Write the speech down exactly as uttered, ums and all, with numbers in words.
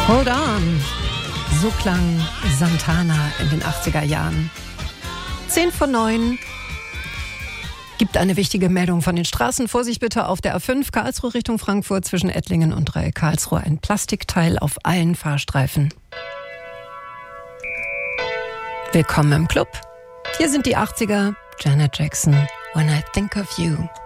Hold on. So klang Santana in den achtziger Jahren. Zehn vor neun. Gibt eine wichtige Meldung von den Straßen. Vorsicht bitte auf der A fünf Karlsruhe Richtung Frankfurt zwischen Ettlingen und Dreieck Karlsruhe. Ein Plastikteil auf allen Fahrstreifen. Willkommen im Club. Hier sind die achtziger. Janet Jackson, When I Think of You.